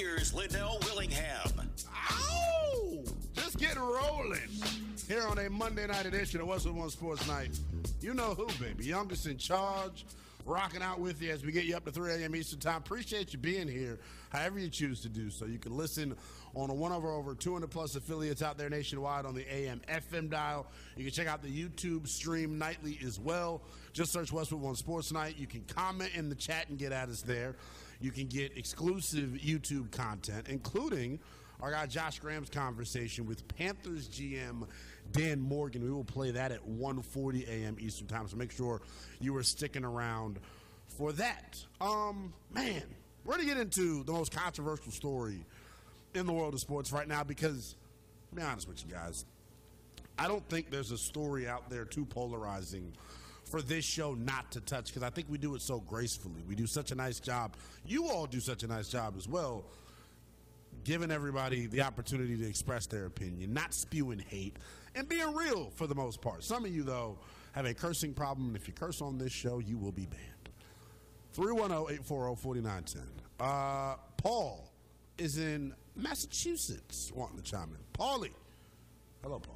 Here's Liddell Willingham. Ow! Just getting rolling here on a Monday night edition of What's With One Sports Night. You know who, baby. Youngest in charge, rocking out with you as we get you up to 3 a.m. Eastern Time. Appreciate you being here, however you choose to do so. You can listen on one of our over 200-plus affiliates out there nationwide on the AM, FM dial. You can check out the YouTube stream nightly as well. Just search What's With One Sports Night. You can comment in the chat and get at us there. You can get exclusive YouTube content, including our guy Josh Graham's conversation with Panthers GM Dan Morgan. We will play that at 1:40 a.m. Eastern Time, so make sure you are sticking around for that. Man, we're going to get into the most controversial story in the world of sports right now because, to be honest with you guys, I don't think there's a story out there too polarizing for this show not to touch, because I think we do it so gracefully. We do such a nice job. You all do such a nice job as well, giving everybody the opportunity to express their opinion, not spewing hate, and being real for the most part. Some of you, though, have a cursing problem, and if you curse on this show, you will be banned. 310-840-4910. Paul is in Massachusetts wanting to chime in. Paulie. Hello, Paul.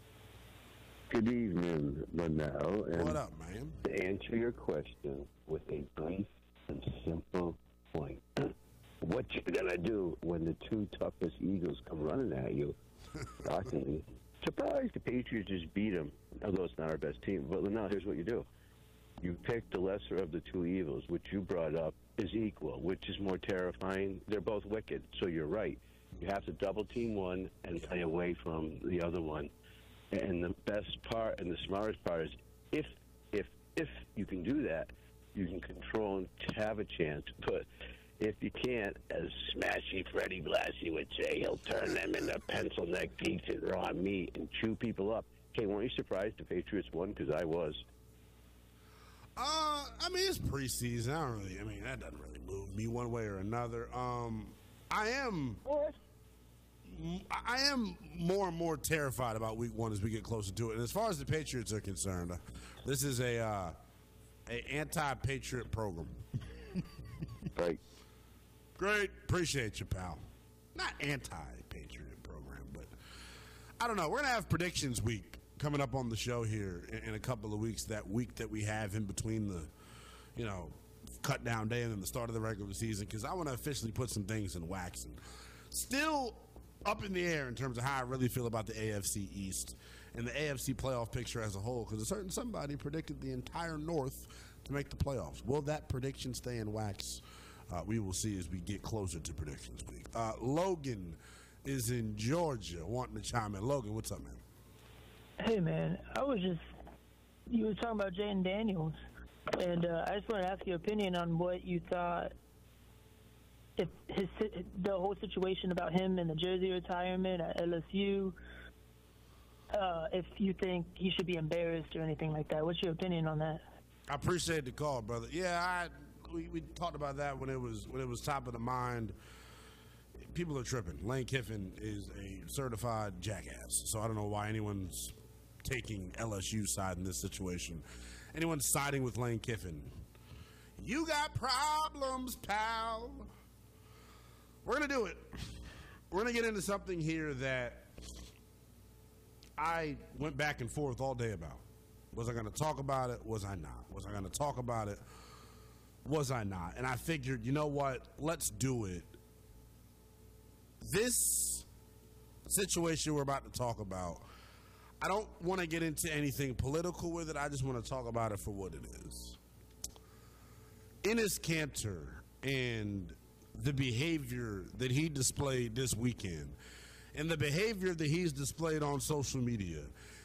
Good evening, Linnell. And what up, man? To answer your question with a brief and simple point. What you gonna do when the two toughest Eagles come running at you? Shockingly. Surprised the Patriots just beat them, although it's not our best team. But Linnell, here's what you do. You pick the lesser of the two evils, which you brought up is equal. Which is more terrifying? They're both wicked, so you're right. You have to double team one and play away from the other one. And the best part and the smartest part is if you can do that, you can control and have a chance. But if you can't, as Smashy Freddie Blassie would say, he'll turn them into pencil neck geeks and raw meat and chew people up. Hey, weren't you surprised the Patriots won? Because I was. I mean, it's preseason. That doesn't really move me one way or another. I am more and more terrified about week one as we get closer to it. And as far as the Patriots are concerned, this is a anti-Patriot program. Right. Great. Appreciate you, pal. Not anti-Patriot program, but I don't know. We're going to have predictions week coming up on the show here in a couple of weeks, that week that we have in between the, cut down day and then the start of the regular season, because I want to officially put some things in wax. And still up in the air in terms of how I really feel about the AFC East and the AFC playoff picture as a whole, because a certain somebody predicted the entire North to make the playoffs. Will that prediction stay in wax? We will see as we get closer to predictions week. Logan is in Georgia wanting to chime in. Logan, what's up, man? Hey, man. You were talking about Jayden Daniels, and I just wanted to ask your opinion on what you thought, if the whole situation about him and the jersey retirement at LSU, if you think he should be embarrassed or anything like that. What's your opinion on that? I appreciate the call, brother. Yeah, we talked about that when it was top of the mind. People are tripping. Lane Kiffin is a certified jackass, so I don't know why anyone's taking LSU side in this situation. Anyone siding with Lane Kiffin, you got problems, pal. We're going to do it. We're going to get into something here that I went back and forth all day about. Was I going to talk about it? Was I not? Was I going to talk about it? Was I not? And I figured, you know what? Let's do it. This situation we're about to talk about, I don't want to get into anything political with it. I just want to talk about it for what it is. Enes Kanter and the behavior that he displayed this weekend and the behavior that he's displayed on social media.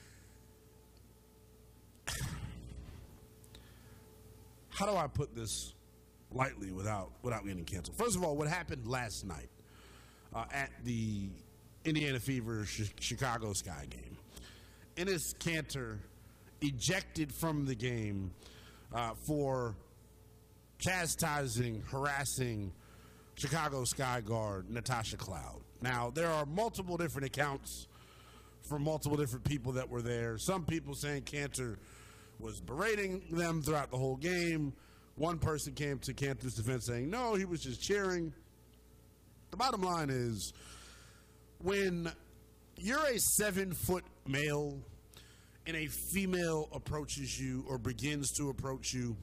How do I put this lightly without getting canceled? First of all, what happened last night at the Indiana Fever Chicago Sky game? Enes Kanter ejected from the game for chastising, harassing Chicago Sky guard Natasha Cloud. Now, there are multiple different accounts from multiple different people that were there. Some people saying Kanter was berating them throughout the whole game. One person came to Kanter's defense saying, no, he was just cheering. The bottom line is, when you're a 7-foot male and a female approaches you or begins to approach you,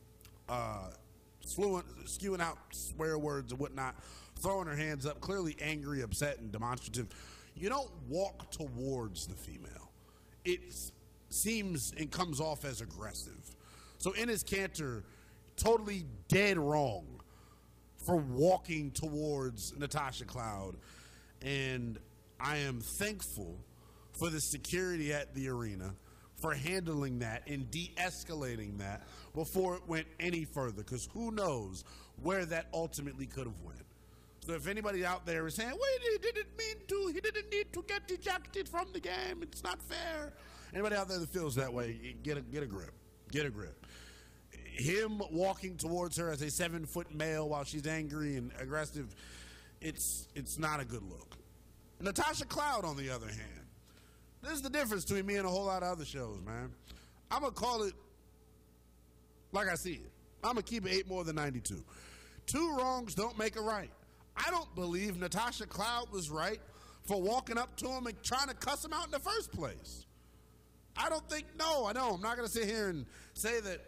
skewing out swear words and whatnot, throwing her hands up, clearly angry, upset, and demonstrative, you don't walk towards the female. It seems and comes off as aggressive. So Enes Kanter, totally dead wrong for walking towards Natasha Cloud. And I am thankful for the security at the arena for handling that and de-escalating that before it went any further, because who knows where that ultimately could have went. So if anybody out there is saying, wait, he didn't need to get ejected from the game, it's not fair. Anybody out there that feels that way, get a grip. Get a grip. Him walking towards her as a 7-foot male while she's angry and aggressive, it's not a good look. Natasha Cloud, on the other hand, this is the difference between me and a whole lot of other shows, man. I'm going to call it like I see it. I'm going to keep it 8 more than 92. 2 wrongs don't make a right. I don't believe Natasha Cloud was right for walking up to him and trying to cuss him out in the first place. I don't think, I know. I'm not going to sit here and say that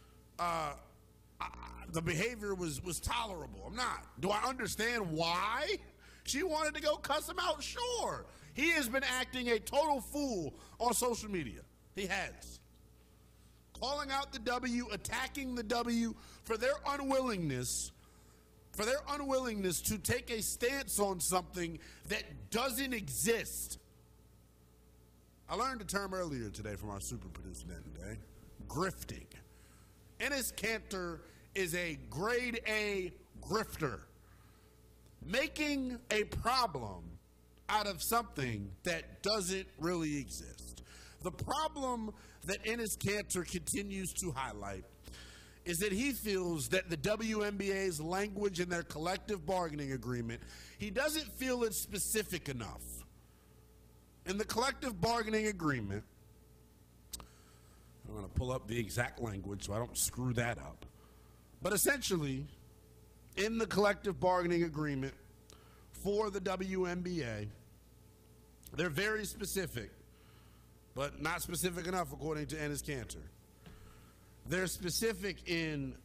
the behavior was tolerable. I'm not. Do I understand why she wanted to go cuss him out? Sure. He has been acting a total fool on social media. He has. Calling out the W, attacking the W for their unwillingness to take a stance on something that doesn't exist. I learned a term earlier today from our super producer today, grifting. Enes Kanter is a grade A grifter, making a problem out of something that doesn't really exist. The problem that Enes Kanter continues to highlight is that he feels that the WNBA's language in their collective bargaining agreement, he doesn't feel it's specific enough. In the collective bargaining agreement, I'm going to pull up the exact language so I don't screw that up. But essentially, in the collective bargaining agreement for the WNBA, they're very specific, but not specific enough according to Enes Kanter. They're specific in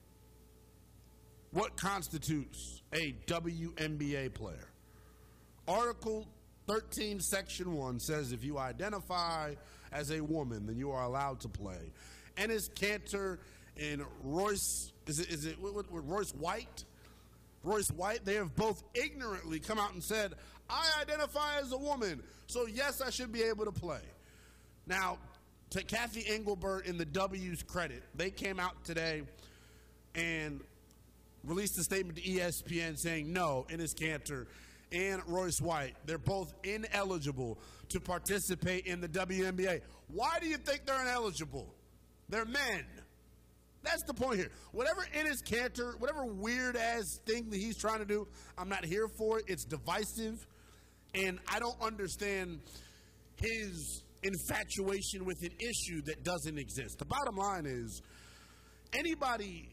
what constitutes a WNBA player. Article 13, Section 1 says if you identify as a woman, then you are allowed to play. Enes Kanter and Royce, Royce White? Royce White, they have both ignorantly come out and said, I identify as a woman, so yes, I should be able to play. Now, to Kathy Engelbert in the W's credit, they came out today and released a statement to ESPN saying, no, Enes Kanter and Royce White, they're both ineligible to participate in the WNBA. Why do you think they're ineligible? They're men. That's the point here. Whatever Enes Kanter, whatever weird-ass thing that he's trying to do, I'm not here for it. It's divisive, and I don't understand his infatuation with an issue that doesn't exist. The bottom line is, anybody,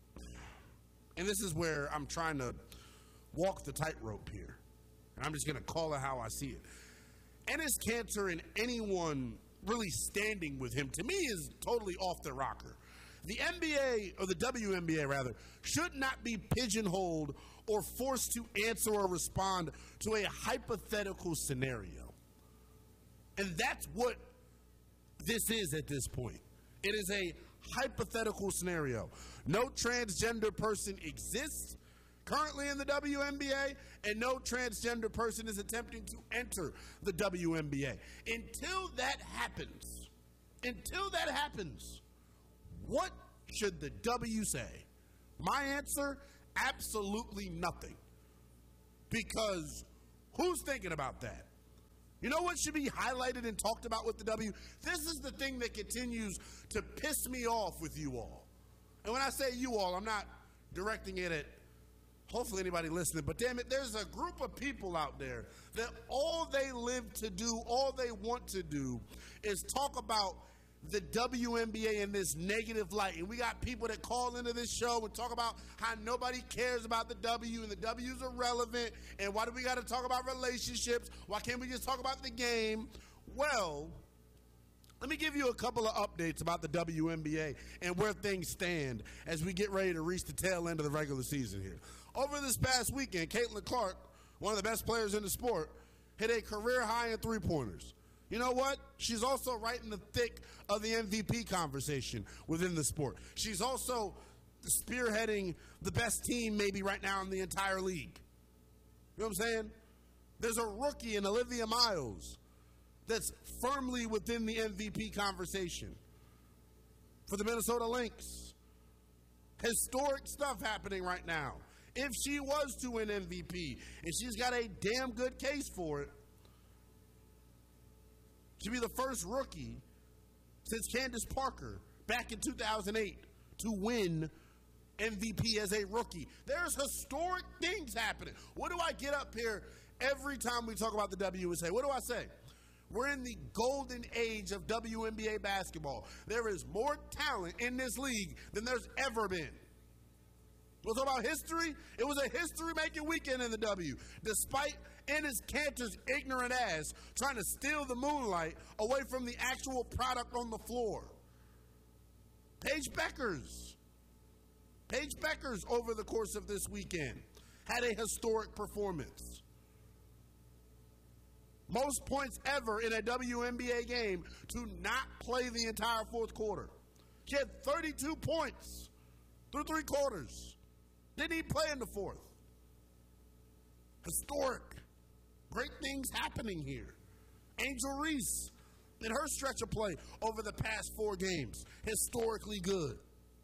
and this is where I'm trying to walk the tightrope here, and I'm just going to call it how I see it. Enes Kanter and anyone really standing with him, to me, is totally off the rocker. The NBA, or the WNBA rather, should not be pigeonholed or forced to answer or respond to a hypothetical scenario. And that's what this is at this point. It is a hypothetical scenario. No transgender person exists currently in the WNBA, and no transgender person is attempting to enter the WNBA. Until that happens, what should the W say? My answer, absolutely nothing. Because who's thinking about that? You know what should be highlighted and talked about with the W? This is the thing that continues to piss me off with you all. And when I say you all, I'm not directing it at hopefully anybody listening, but damn it, there's a group of people out there that all they live to do, all they want to do is talk about the WNBA in this negative light. And we got people that call into this show and talk about how nobody cares about the W and the W's are irrelevant. And why do we got to talk about relationships? Why can't we just talk about the game? Well, let me give you a couple of updates about the WNBA and where things stand as we get ready to reach the tail end of the regular season here. Over this past weekend, Caitlin Clark, one of the best players in the sport, hit a career high in three-pointers. You know what? She's also right in the thick of the MVP conversation within the sport. She's also spearheading the best team maybe right now in the entire league. You know what I'm saying? There's a rookie in Olivia Miles that's firmly within the MVP conversation for the Minnesota Lynx. Historic stuff happening right now. If she was to win MVP, and she's got a damn good case for it, she'd be the first rookie since Candace Parker back in 2008 to win MVP as a rookie. There's historic things happening. What do I get up here every time we talk about the WNBA? What do I say? We're in the golden age of WNBA basketball. There is more talent in this league than there's ever been. We'll talk about history. It was a history-making weekend in the W. Despite Enes Kanter's ignorant ass trying to steal the moonlight away from the actual product on the floor. Paige Beckers over the course of this weekend had a historic performance. Most points ever in a WNBA game to not play the entire fourth quarter. She had 32 points through three quarters. Didn't even play in the fourth. Historic. Great things happening here. Angel Reese in her stretch of play over the past 4 games. Historically good.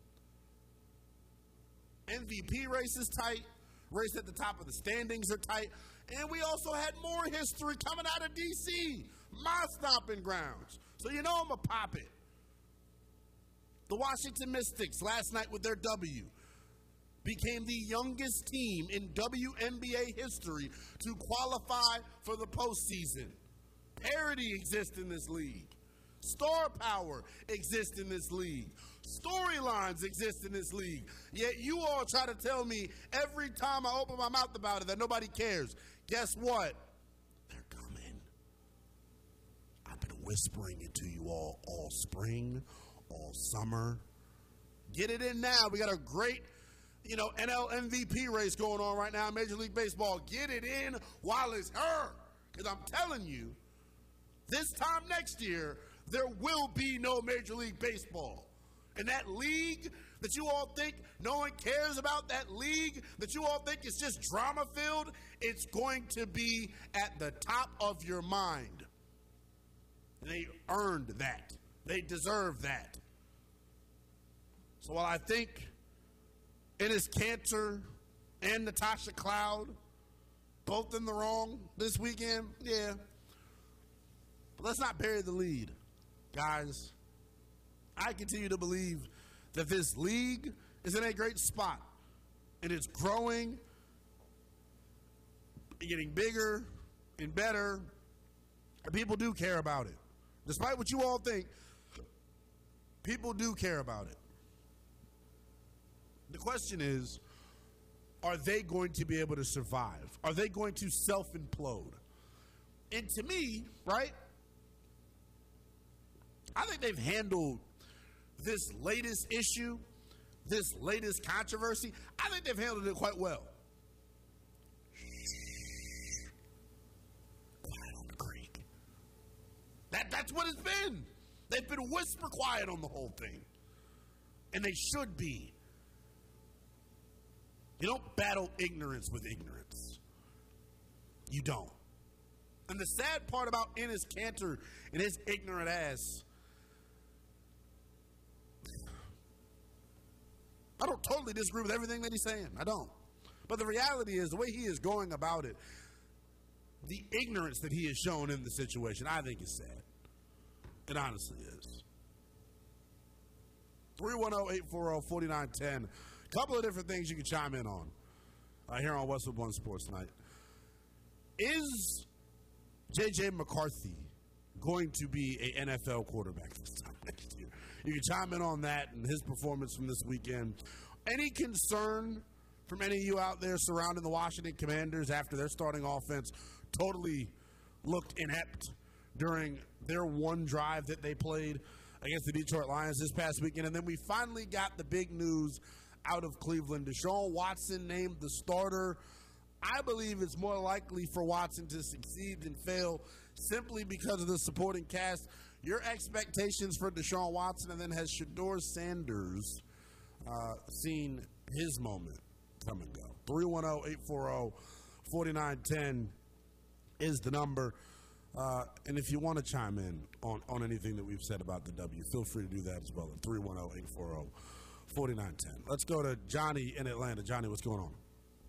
MVP race is tight. Race at the top of the standings are tight. And we also had more history coming out of D.C., my stomping grounds. So you know I'm going to pop it. The Washington Mystics last night with their W became the youngest team in WNBA history to qualify for the postseason. Parity exists in this league. Star power exists in this league. Storylines exist in this league. Yet you all try to tell me every time I open my mouth about it that nobody cares. Guess what? They're coming. I've been whispering it to you all spring, all summer. Get it in now. We got a great NL MVP race going on right now in Major League Baseball. Get it in while it's her. Because I'm telling you, this time next year, there will be no Major League Baseball. And that league that you all think no one cares about, that league that you all think is just drama-filled, it's going to be at the top of your mind. They earned that. They deserve that. So while I think Enes Kanter and Natasha Cloud both in the wrong this weekend, yeah. But let's not bury the lead, guys. I continue to believe that this league is in a great spot, and it's growing, getting bigger and better, and people do care about it. Despite what you all think, people do care about it. The question is, are they going to be able to survive? Are they going to self-implode? And to me, right, I think they've handled this latest issue, this latest controversy, I think they've handled it quite well. Quiet on the creek. That's what it's been. They've been whisper quiet on the whole thing. And they should be. You don't battle ignorance with ignorance. You don't. And the sad part about Enes Kanter and his ignorant ass, I don't totally disagree with everything that he's saying. I don't. But the reality is, the way he is going about it, the ignorance that he has shown in the situation, I think is sad. It honestly is. 310-840-4910. A couple of different things you can chime in on here on Westwood One Sports Night. Is J.J. McCarthy going to be an NFL quarterback this time next year? You can chime in on that and his performance from this weekend. Any concern from any of you out there surrounding the Washington Commanders after their starting offense totally looked inept during their one drive that they played against the Detroit Lions this past weekend? And then we finally got the big news out of Cleveland. Deshaun Watson named the starter. I believe it's more likely for Watson to succeed than fail simply because of the supporting cast. Your expectations for Deshaun Watson, and then has Shedeur Sanders seen his moment come and go? 310-840-4910 is the number. And if you want to chime in on anything that we've said about the W, feel free to do that as well at 310-840-4910. Let's go to Johnny in Atlanta. Johnny, what's going on?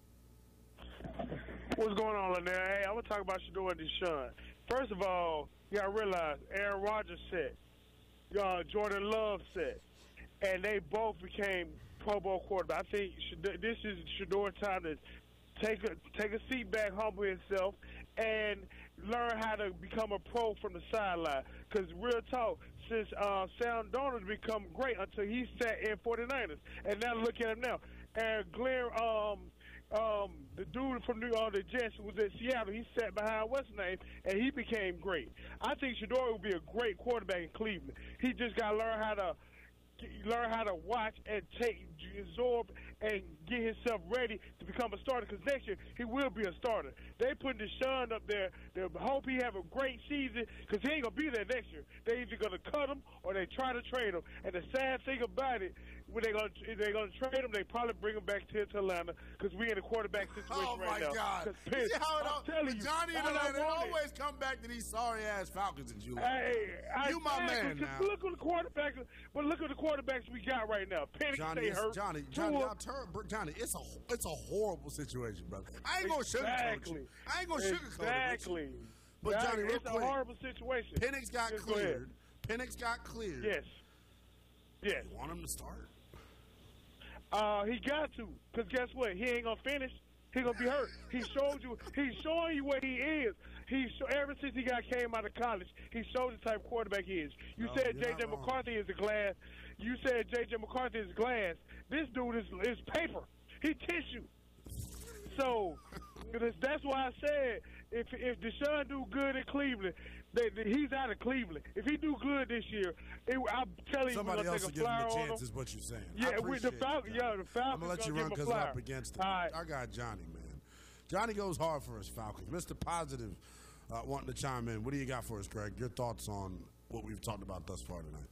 What's going on, Lynell? Hey, I'm going to talk about Shedeur and Deshaun. First of all, you got to realize Aaron Rodgers said, Jordan Love said, and they both became Pro Bowl quarterbacks. I think this is Shedeur's time to take a seat back, humble himself, and learn how to become a pro from the sideline. Because real talk, since Sam Darnold become great until he sat in 49ers, and now look at him now. And Glenn, the dude from the Jets who was at Seattle, he sat behind what's his name, and he became great. I think Shedeur would be a great quarterback in Cleveland. He just got to learn how to watch and absorb and get himself ready to become a starter, because next year he will be a starter. They put Deshaun up there. They hope he have a great season, because he ain't going to be there next year. They either going to cut him or they try to trade him. And the sad thing about it, when they're going to trade him, they probably bring him back to Atlanta, because we're in a quarterback situation right now. Oh, my God. You see how I'm telling you, Johnny and Atlanta always come back to these sorry-ass Falcons and Julius. You my man now. Look at the quarterbacks, but look at the quarterbacks we got right now. Penix stay hurt. Johnny, it's a horrible situation, brother. I ain't going to sugarcoat you. I ain't going to sugarcoat it. But Johnny, it's a horrible situation. Penix got cleared. Penix got cleared. Yes. You want him to start? He got to, because guess what? He ain't gonna finish. He gonna be hurt. He's showing you what he is. Ever since he came out of college, he showed the type of quarterback he is. You said J.J. McCarthy is a glass. You said J.J. McCarthy is glass. This dude is paper. He tissue. So that's why I said if Deshaun do good in Cleveland, he's out of Cleveland. If he do good this year, I'm telling you, somebody else will give him a chance, is what you're saying. Yeah, with the Falcons. The Falcons. I'm gonna let you run because I'm up against it. Right. I got Johnny, man. Johnny goes hard for his Falcons. Mr. Positive wanting to chime in. What do you got for us, Greg? Your thoughts on what we've talked about thus far tonight?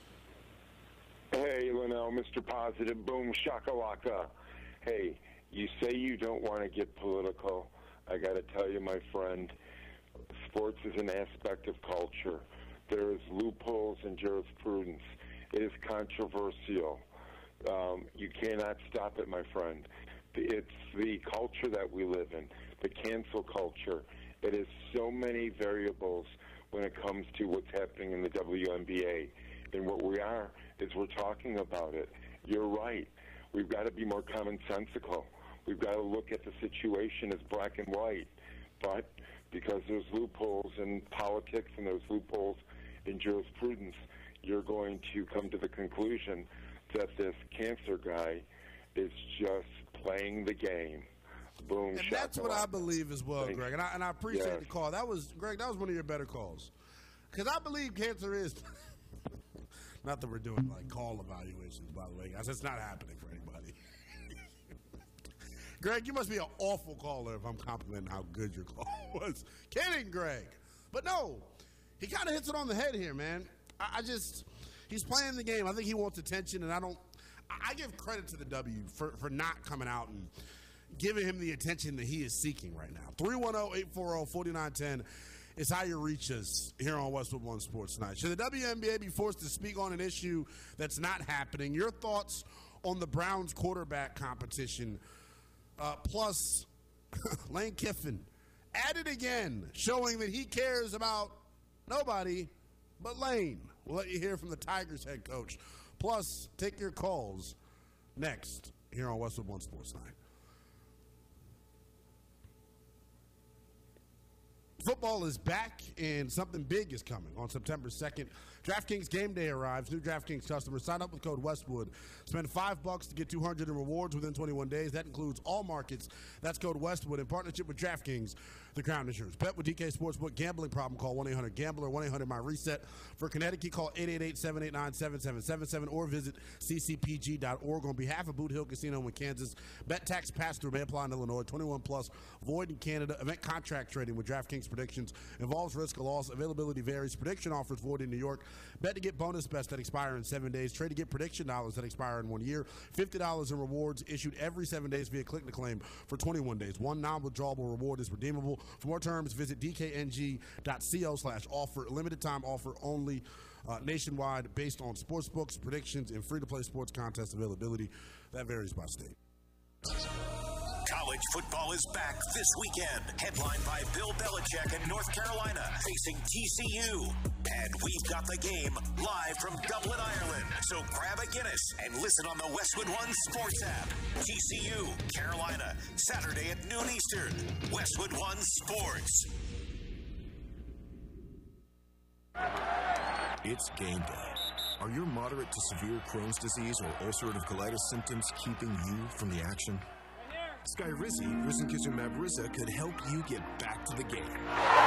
Hey, Linnell, Mr. Positive, boom, shakalaka. Hey, you say you don't want to get political. I got to tell you, my friend, sports is an aspect of culture. There is loopholes in jurisprudence. It is controversial. You cannot stop it, my friend. It's the culture that we live in, the cancel culture. It is so many variables when it comes to what's happening in the WNBA. And what we are is we're talking about it. You're right. We've got to be more commonsensical. We've got to look at the situation as black and white. But because there's loopholes in politics and there's loopholes in jurisprudence, you're going to come to the conclusion that this cancer guy is just playing the game. Boom. And that's what I believe as well, Greg. And I appreciate the call. Greg, that was one of your better calls. Because I believe cancer is – not that we're doing, like, call evaluations, by the way, guys. That's not happening for anybody. Greg, you must be an awful caller if I'm complimenting how good your call was. Kidding, Greg. But no, he kind of hits it on the head here, man. He's playing the game. I think he wants attention, and I give credit to the W for not coming out and giving him the attention that he is seeking right now. 310-840-4910 is how you reach us here on Westwood One Sports Night. Should the WNBA be forced to speak on an issue that's not happening? Your thoughts on the Browns quarterback competition? Plus, Lane Kiffin at it again, showing that he cares about nobody but Lane. We'll let you hear from the Tigers head coach. Plus, take your calls next here on Westwood One Sports Night. Football is back, and something big is coming on September 2nd. DraftKings Game Day arrives. New DraftKings customers sign up with code Westwood. Spend $5 to get $200 in rewards within 21 days. That includes all markets. That's code Westwood in partnership with DraftKings, the Crown Insurance. Bet with DK Sportsbook. Gambling problem, call 1-800-GAMBLER, 1-800-MY-RESET. For Connecticut, call 888-789-7777 or visit ccpg.org. On behalf of Boot Hill Casino in Kansas, bet tax pass-through may apply in Illinois. 21 plus, void in Canada. Event contract trading with DraftKings predictions involves risk of loss. Availability varies. Prediction offers void in New York. Bet to get bonus bets that expire in 7 days. Trade to get prediction dollars that expire in 1 year. $50 in rewards issued every 7 days via click to claim for 21 days. One non-withdrawable reward is redeemable. For more terms, visit dkng.co/offer. Limited time offer only. Nationwide, based on sports books, predictions, and free-to-play sports contest availability. That varies by state. College football is back this weekend. Headlined by Bill Belichick in North Carolina, facing TCU. And we've got the game live from Dublin, Ireland. So grab a Guinness and listen on the Westwood One Sports app. TCU, Carolina, Saturday at noon Eastern. Westwood One Sports. It's game day. Are your moderate to severe Crohn's disease or ulcerative colitis symptoms keeping you from the action? Skyrizi, risankizumab Riza, could help you get back to the game.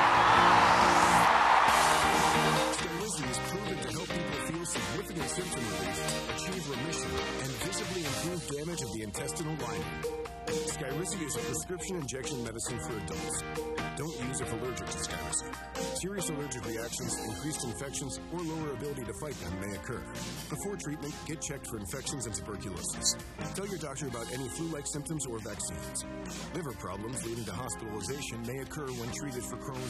Skyrizi is proven to help people feel significant symptom relief, achieve remission, and visibly improve damage of the intestinal lining. Skyrizi is a prescription injection medicine for adults. Don't use if allergic to Skyrizi. Serious allergic reactions, increased infections, or lower ability to fight them may occur. Before treatment, get checked for infections and tuberculosis. Tell your doctor about any flu-like symptoms or vaccines. Liver problems leading to hospitalization may occur when treated for Crohn's